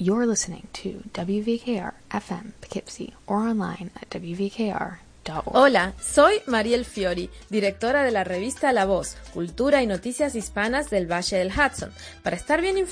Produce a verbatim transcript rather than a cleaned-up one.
You're listening to W V K R F M Poughkeepsie or online at w v k r dot org. Hola, soy Mariel Fiori, directora de la revista La Voz, Cultura y Noticias Hispanas del Valle del Hudson. Para estar bien informados,